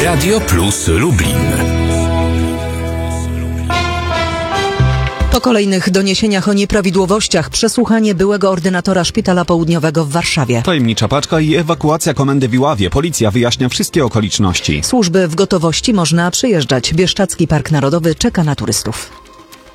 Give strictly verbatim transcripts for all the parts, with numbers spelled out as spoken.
Radio Plus Lublin. Po kolejnych doniesieniach o nieprawidłowościach przesłuchanie byłego ordynatora Szpitala Południowego w Warszawie. Tajemnicza paczka i ewakuacja komendy w Iławie. Policja wyjaśnia wszystkie okoliczności. Służby w gotowości, można przyjeżdżać. Bieszczadzki Park Narodowy czeka na turystów.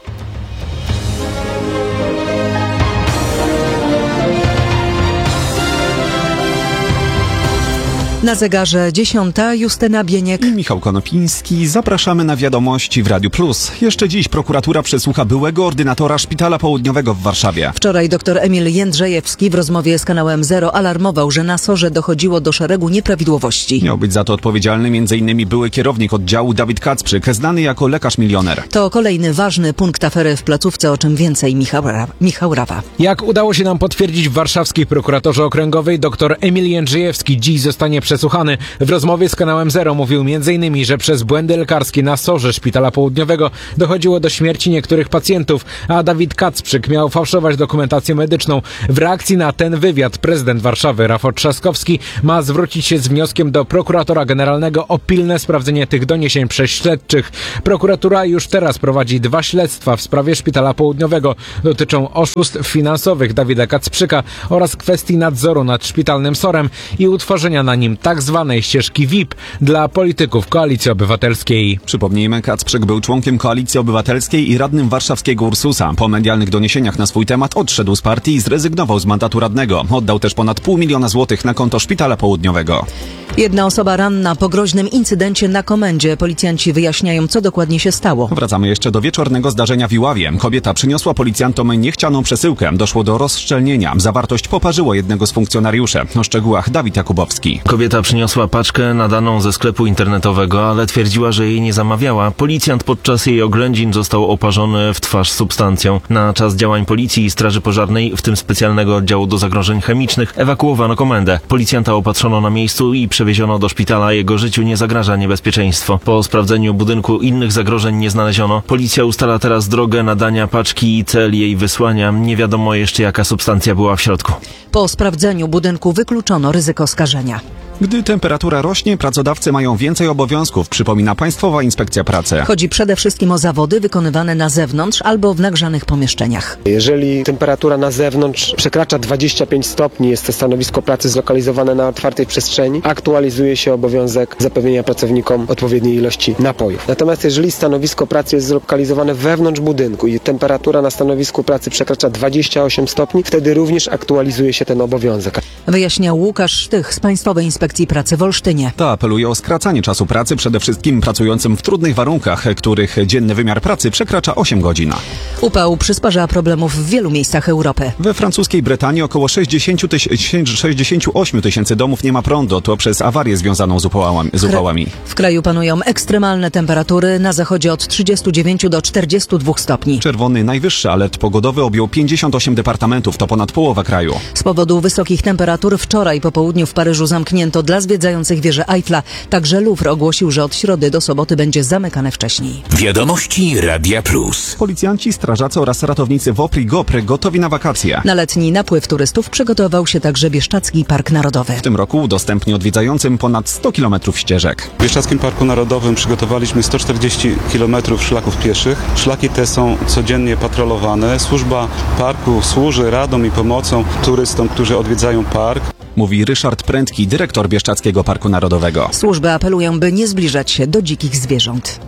Na zegarze dziesiąta, Justyna Bieniek i Michał Konopiński. Zapraszamy na wiadomości w Radiu Plus. Jeszcze dziś prokuratura przesłucha byłego ordynatora Szpitala Południowego w Warszawie. Wczoraj dr Emil Jędrzejewski w rozmowie z kanałem Zero alarmował, że na SOR-ze dochodziło do szeregu nieprawidłowości. Miał być za to odpowiedzialny między innymi były kierownik oddziału Dawid Kacprzyk, znany jako lekarz milioner. To kolejny ważny punkt afery w placówce, o czym więcej Michał, Ra- Michał Rawa. Jak udało się nam potwierdzić w warszawskiej prokuraturze okręgowej, dr Emil Jędrzejewski dziś zostanie przesłuchany. W rozmowie z kanałem Zero mówił między innymi, że przez błędy lekarskie na SOR-ze Szpitala Południowego dochodziło do śmierci niektórych pacjentów, a Dawid Kacprzyk miał fałszować dokumentację medyczną. W reakcji na ten wywiad prezydent Warszawy Rafał Trzaskowski ma zwrócić się z wnioskiem do prokuratora generalnego o pilne sprawdzenie tych doniesień przez śledczych. Prokuratura już teraz prowadzi dwa śledztwa w sprawie Szpitala Południowego. Dotyczą oszustw finansowych Dawida Kacprzyka oraz kwestii nadzoru nad szpitalnym SOR-em i utworzenia na nim tak zwanej ścieżki V I P dla polityków Koalicji Obywatelskiej. Przypomnijmy, Kacprzyk był członkiem Koalicji Obywatelskiej i radnym warszawskiego Ursusa. Po medialnych doniesieniach na swój temat odszedł z partii i zrezygnował z mandatu radnego. Oddał też ponad pół miliona złotych na konto Szpitala Południowego. Jedna osoba ranna po groźnym incydencie na komendzie. Policjanci wyjaśniają, co dokładnie się stało. Wracamy jeszcze do wieczornego zdarzenia w Iławie. Kobieta przyniosła policjantom niechcianą przesyłkę. Doszło do rozszczelnienia. Zawartość poparzyło jednego z funkcjonariuszy. O szczegółach Dawid Jakubowski. Kobieta przyniosła paczkę nadaną ze sklepu internetowego, ale twierdziła, że jej nie zamawiała. Policjant podczas jej oględzin został oparzony w twarz substancją. Na czas działań policji i straży pożarnej, w tym specjalnego oddziału do zagrożeń chemicznych, ewakuowano komendę. Policjanta opatrzono na miejscu i przewieziono do szpitala. Jego życiu nie zagraża niebezpieczeństwo. Po sprawdzeniu budynku innych zagrożeń nie znaleziono. Policja ustala teraz drogę nadania paczki i cel jej wysłania. Nie wiadomo jeszcze, jaka substancja była w środku. Po sprawdzeniu budynku wykluczono ryzyko skażenia. Gdy temperatura rośnie, pracodawcy mają więcej obowiązków, przypomina Państwowa Inspekcja Pracy. Chodzi przede wszystkim o zawody wykonywane na zewnątrz albo w nagrzanych pomieszczeniach. Jeżeli temperatura na zewnątrz przekracza dwadzieścia pięć stopni, jest to stanowisko pracy zlokalizowane na otwartej przestrzeni, aktualizuje się obowiązek zapewnienia pracownikom odpowiedniej ilości napojów. Natomiast jeżeli stanowisko pracy jest zlokalizowane wewnątrz budynku i temperatura na stanowisku pracy przekracza dwadzieścia osiem stopni, wtedy również aktualizuje się ten obowiązek. Wyjaśniał Łukasz Sztych z Państwowej Inspekcji Pracy w Olsztynie. Ta apeluje o skracanie czasu pracy przede wszystkim pracującym w trudnych warunkach, których dzienny wymiar pracy przekracza osiem godzin. Upał przysparza problemów w wielu miejscach Europy. We francuskiej Brytanii około sześćdziesiąt osiem tysięcy domów nie ma prądu. To przez awarię związaną z upałami. Z upałami. W kraju panują ekstremalne temperatury, na zachodzie od trzydziestu dziewięciu do czterdziestu dwóch stopni. Czerwony najwyższy alert pogodowy objął pięćdziesiąt osiem departamentów, to ponad połowa kraju. Z powodu wysokich temperatur wczoraj po południu w Paryżu zamknięto dla zwiedzających wieżę Eiffla. Także Louvre ogłosił, że od środy do soboty będzie zamykane wcześniej. Wiadomości Radia Plus. Policjanci, strażacy oraz ratownicy WOPR i GOPR gotowi na wakacje. Na letni napływ turystów przygotował się także Bieszczadzki Park Narodowy. W tym roku udostępni odwiedzającym ponad sto kilometrów ścieżek. W Bieszczadzkim Parku Narodowym przygotowaliśmy sto czterdzieści kilometrów szlaków pieszych. Szlaki te są codziennie patrolowane. Służba parku służy radą i pomocą turystom, którzy odwiedzają park. Mówi Ryszard Prędki, dyrektor Bieszczadzkiego Parku Narodowego. Służby apelują, by nie zbliżać się do dzikich zwierząt.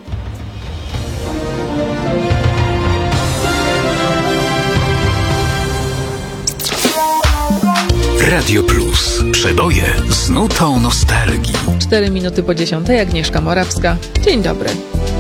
Radio Plus. Przeboje z nutą nostalgii. Cztery minuty po dziesiątej, Agnieszka Morawska. Dzień dobry.